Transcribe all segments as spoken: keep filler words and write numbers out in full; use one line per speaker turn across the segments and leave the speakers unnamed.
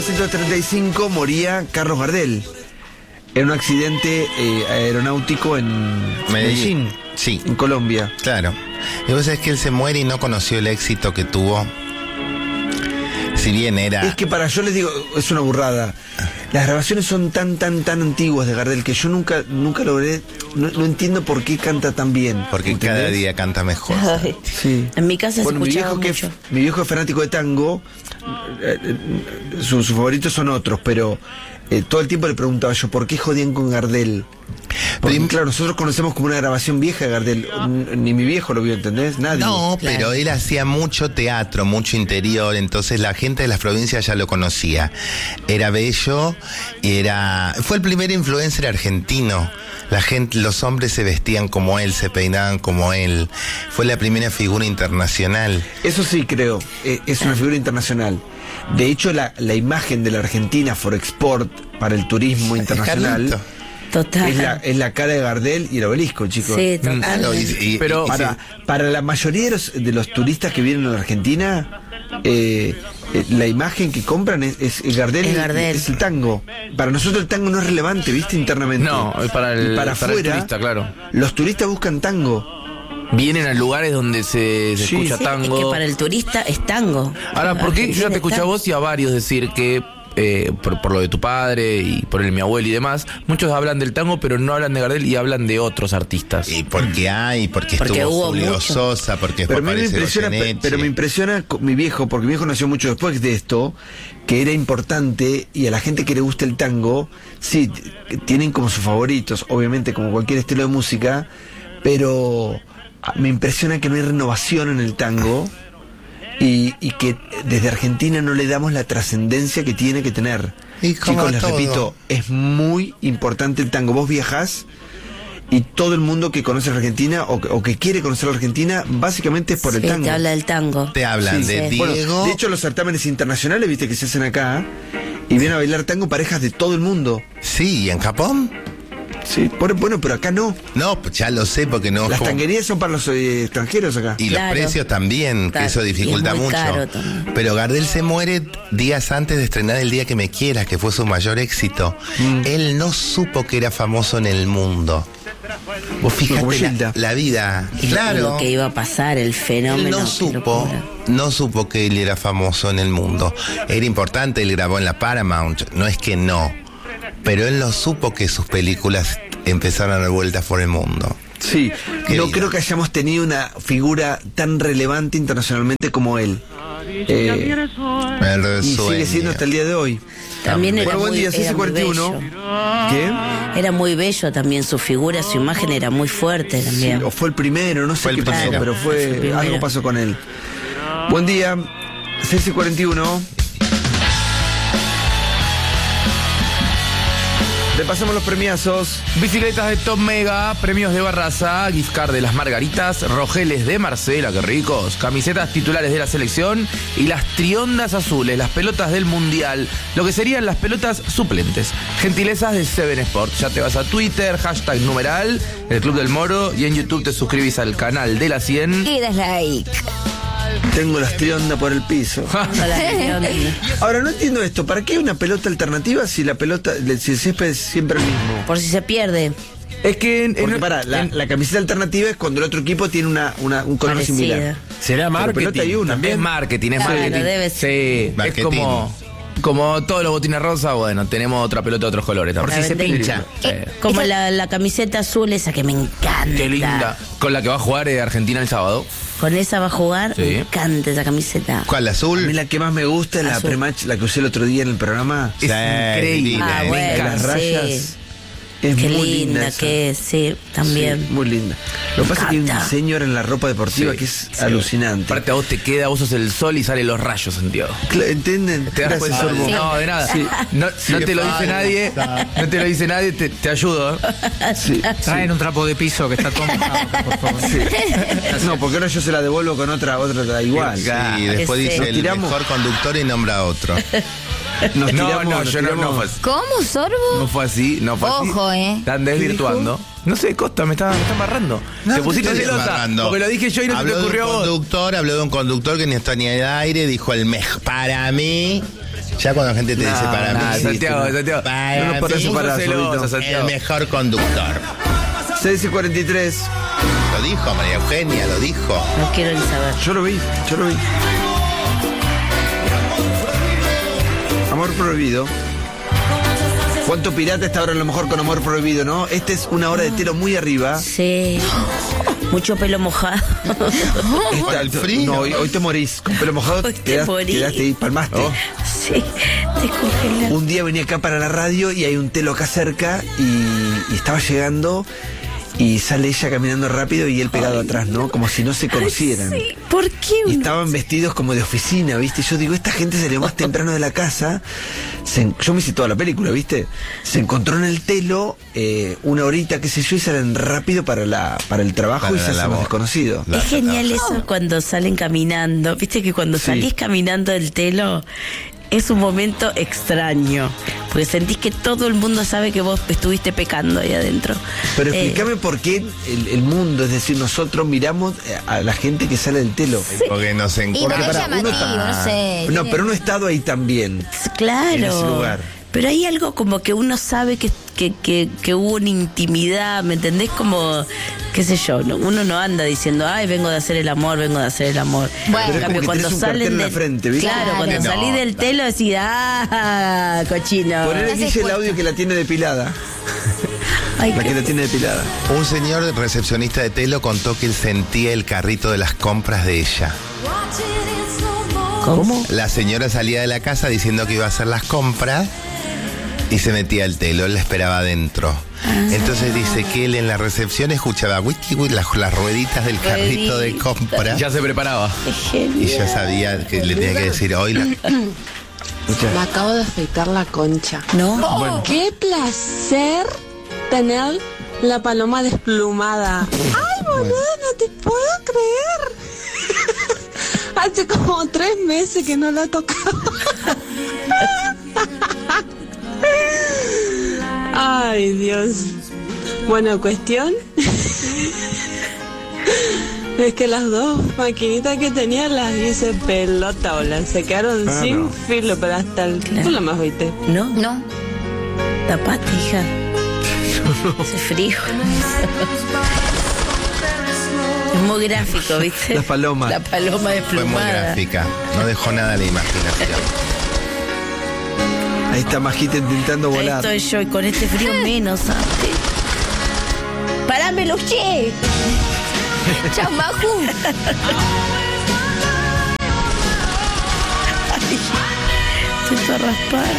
En mil novecientos treinta y cinco moría Carlos Gardel en un accidente eh, aeronáutico en Medellín,
sí,
en Colombia.
Claro. Y vos sabés que él se muere y no conoció el éxito que tuvo. Si bien era...
Es que para, yo les digo, es una burrada. Las grabaciones son tan, tan, tan antiguas de Gardel que yo nunca, nunca logré, no, no entiendo por qué canta tan bien.
Porque
¿entendés?
cada día canta mejor.
Ay,
Sí.
En mi casa
Bueno,
se
mi
escuchaba
viejo,
mucho.
que, mi viejo es fanático de tango, eh, eh, sus, sus favoritos son otros, pero eh, todo el tiempo le preguntaba yo, ¿por qué jodían con Gardel? Porque,
Pero,
claro, nosotros conocemos como una grabación vieja de Gardel, ni mi viejo lo vio, ¿entendés? Nadie.
No,
Claro.
pero él hacía mucho teatro, mucho interior, entonces la gente de las provincias ya lo conocía. Era bello, era... Fue el primer influencer argentino. La gente, los hombres se vestían como él, se peinaban como él. Fue la primera figura internacional.
Eso sí creo, eh, es una figura internacional. De hecho, la, la imagen de la Argentina for export para el turismo internacional
Carlito.
Total.
es la, es la cara de Gardel y el obelisco, chicos.
Sí, total.
Claro, y- y-
Pero-
y-
Para, para la mayoría de los, de los turistas que vienen a la Argentina, eh, eh, la imagen que compran es, es- es Gardel,
Es Gardel.
es el tango. Para nosotros el tango no es relevante, ¿viste? Internamente.
No, es para el-
Y para
para el
afuera,
turista, claro.
los turistas buscan tango.
Vienen a lugares donde se, se
Sí.
escucha
Sí,
tango.
es que para el turista es tango.
Ahora, ¿por qué? Yo ya te escuché a vos y a varios decir que, eh, por, por lo de tu padre y por el de mi abuelo y demás, muchos hablan del tango, pero no hablan de Gardel y hablan de otros artistas.
Y porque hay, porque,
Porque
estuvo
hubo
Julio
mucho.
Sosa, porque
Pero a
después
mí me
aparece
impresiona, pe-
Goyeneche.
pero me impresiona co- mi viejo, porque mi viejo nació mucho después de esto, que era importante y a la gente que le gusta el tango, sí, t- tienen como sus favoritos, obviamente como cualquier estilo de música, pero ah, me impresiona que no hay renovación en el tango y, y que desde Argentina no le damos la trascendencia que tiene que tener.
Y como
Chicos, les
todo.
repito, es muy importante el tango. Vos viajás y todo el mundo que conoce la Argentina o, que- o que quiere conocer la Argentina, básicamente es por el
Sí,
tango.
te habla del tango.
Te hablan
Sí,
de
sí.
Bueno,
Diego.
de hecho, los certámenes internacionales, viste, que se hacen acá, y vienen a bailar tango parejas de todo el mundo.
Sí, ¿y en Japón?
Sí. Bueno, bueno, pero acá no.
No, pues ya lo sé porque no...
Las
como-
tanguerías son para los eh, extranjeros acá.
Y
Claro.
los precios también, que
Claro,
eso dificulta
y es muy
mucho.
caro también.
Pero Gardel se muere días antes de estrenar El Día que Me Quieras, que fue su mayor éxito.
Mm.
Él no supo que era famoso en el mundo. Vos
Como
fíjate
Gilda.
la, la vida.
Y lo-
Claro.
lo que iba a pasar, el fenómeno.
Él no
qué
supo,
locura.
no supo que él era famoso en el mundo. Era importante, él grabó en la Paramount, no es que no. Pero él no supo que sus películas empezaron a dar vueltas por el mundo.
Sí,
Qué
no
vida.
creo que hayamos tenido una figura tan relevante internacionalmente como él. Eh,
El
y sigue
resueño.
siendo hasta el día de hoy.
También era
Bueno, buen
muy,
día,
era
C C
muy
cuarenta y uno.
bello.
¿Qué?
Era muy bello también, su figura, su imagen era muy fuerte también.
O fue el primero, no sé
Fue el
qué pasó,
primero.
pero
Fue el
fue
primero.
algo pasó con él. Buen día, C C cuarenta y uno. Repasamos los premiazos.
Bicicletas de Top Mega, premios de Barraza, gift card de las Margaritas, rogeles de Marcela, qué ricos, camisetas titulares de la selección y las triondas azules, las pelotas del Mundial, lo que serían las pelotas suplentes. Gentilezas de Seven Sports. Ya te vas a Twitter, hashtag numeral, el Club del Moro, y en YouTube te suscribís al canal de la cien.
Y das like.
Tengo las triondas por el piso.
Hola, León.
Ahora, no entiendo esto. ¿Para qué una pelota alternativa si la pelota, si el césped es siempre el mismo?
Por si se pierde.
Es que en,
Porque
en-
para, la,
en-
la camiseta alternativa es cuando el otro equipo tiene una, una- un color
Parecida.
similar.
Será
Pero
marketing.
pelota hay una.
es marketing, es
Claro,
marketing.
debe ser.
Sí,
Marketing.
es como, como todos los botines rosa, bueno, tenemos otra pelota de otros colores también.
Por si se
pincha.
Sí.
Como la, la camiseta azul esa que me encanta.
Qué linda. Con la que va a jugar eh, Argentina el sábado.
Con esa va a jugar.
Sí.
Me encanta esa camiseta.
¿Cuál,
A mí
azul?
la que más me gusta es la
Azul.
prematch, la que usé el otro día en el programa.
Sí,
increíble.
divina,
Ah,
me
bueno,
encanta.
Las
sí.
rayas. Es
Qué
muy
linda,
linda esa.
que es, sí, también.
Sí, muy linda. Lo que pasa es que hay un
encanta.
diseño ahora en la ropa deportiva
Sí,
que es
sí.
alucinante.
Aparte a vos te queda, vos sos el sol y salen los rayos, Santiago.
Cla- ¿Entienden?
¿Te das
Gracias,
cuenta?
Sorbo.
No, de nada.
Sí.
No, no
Sí,
te lo dice
falta.
nadie. No te lo dice nadie, te, te ayudo. ¿eh?
Sí,
Traen un trapo de piso que está todo mojado, por favor.
sí. No, porque ahora yo se la devuelvo con otra, otra da igual.
Sí, después
Ese.
dice
Nos
el
tiramos.
mejor conductor y nombra a otro.
Nos
No,
tiramos,
no,
nos
yo no,
tiramos.
no fue así.
¿Cómo, Sorbo?
No fue así, no fue así.
Ojo, eh.
Están desvirtuando. No sé, Costa, me está, me está amarrando.
No,
te
no
pusiste
estoy
celosa.
amarrando.
Porque lo dije yo y no
habló
se te ocurrió a
de un
vos.
conductor, habló de un conductor que ni está ni al aire, dijo el mejor. Para mí, Ya cuando la gente te
No,
dice para
Nah,
mí,
Santiago,
sí,
Santiago.
para
no nos podés
mí,
separar,
celoso,
Zurito.
Santiago.
el mejor conductor.
seis y cuarenta y tres.
Lo dijo María Eugenia, lo dijo.
No quiero ni saber.
Yo lo vi, yo lo vi. Amor prohibido. ¿Cuánto pirata está ahora a lo mejor con Amor prohibido, no? Este es una hora de tiro muy arriba.
Sí. Mucho pelo mojado.
Por el frío.
No, hoy, hoy te morís. Con pelo mojado
Hoy te
quedaste,
morís.
quedaste ahí, palmaste.
Sí, te congelas.
Un día venía acá para la radio y hay un telo acá cerca y, y estaba llegando y sale ella caminando rápido y él pegado atrás, ¿no? Como si no se conocieran.
Sí. ¿Por qué?
Y
uno-
estaban vestidos como de oficina, ¿viste? Yo digo, esta gente salió más temprano de la casa. Se en- yo me hice toda la película, ¿viste? Se encontró en el telo eh, una horita, qué sé yo, y salen rápido para la para el trabajo
Para
y
la
se hacen
labor.
los desconocidos.
La-
Es genial eso cuando salen caminando. Viste que cuando
Sí.
salís caminando del telo es un momento extraño. Porque sentís que todo el mundo sabe que vos estuviste pecando ahí adentro.
Pero
Eh,
explícame por qué el, el mundo, es decir, nosotros miramos eh, a la gente que sale del telo.
Porque nos
Y
encuentra.
porque es
para, uno
llamativo,
está-
no sé.
No,
tiene-
pero uno ha estado ahí también.
Claro.
en ese lugar.
Pero hay algo como que uno sabe que, que, que, que hubo una intimidad, ¿me entendés? Como, qué sé yo, no- uno no anda diciendo, ay, vengo de hacer el amor, vengo de hacer el amor.
Bueno.
Pero es
En
como
cambio,
que
cuando
tenés un cartel
salen
en la
del-
frente, ¿viste?
Claro, cuando
Se
salís
nota.
del telo decís, ah, cochino.
Poner
Estás
Guille el
expuesto.
audio que la tiene depilada.
Ay,
La
qué-
que la tiene depilada.
Un señor recepcionista de telo contó que él sentía el carrito de las compras de ella.
¿Cómo?
La señora salía de la casa diciendo que iba a hacer las compras y se metía al telo, él la esperaba adentro. Entonces dice que él en la recepción escuchaba wiki, wiki, las, las rueditas del carrito de
Rueditas.
compra
Ya se preparaba.
Qué genial.
y ya sabía que le tenía que decir hoy la...
Me acabo de afeitar la concha.
No.
¡Qué placer tener la paloma desplumada! ¡Ay, boluda, no te puedo creer! Hace como tres meses que no la tocaba. Ay, Dios. Bueno, cuestión es que las dos maquinitas que tenía las hice pelota, bola. Se quedaron
Ah,
sin
no.
filo, pero hasta el
Claro.
culo me afeité.
No,
No.
tapate, hija. Hace frío. Es muy gráfico, ¿viste?
La paloma.
La paloma
Fue muy
desplumada.
gráfica, no dejó nada a la imaginación.
Ahí está Majita intentando
Ahí
volar.
estoy yo y con este frío menos, ¿sabes? ¡Parame, Luché!
Chau, Maju.
Estoy toda raspada.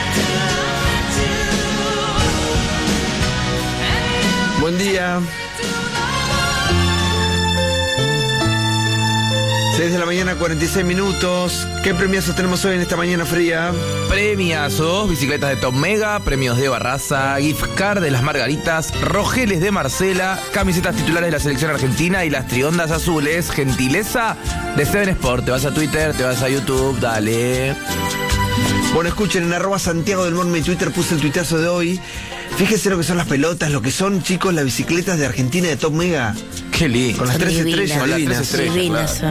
Buen día. seis de la mañana, cuarenta y seis minutos. ¿Qué premiazos tenemos hoy en esta mañana fría?
Premiazos, bicicletas de Top Mega, premios de Barraza, gift card de las Margaritas, rojeles de Marcela, camisetas titulares de la selección argentina y las triondas azules, gentileza de Seven Sport. Te vas a Twitter, te vas a YouTube, dale.
Bueno, escuchen, en arroba Santiago del Mor, mi Twitter, puse el tuitazo de hoy. Fíjense lo que son las pelotas, lo que son, chicos, las bicicletas de Argentina de Top Mega.
Qué lindo.
Con las
Son
tres
divinas.
estrellas
Con las tres
divinas.
estrellas.
Divinas
claro.
son.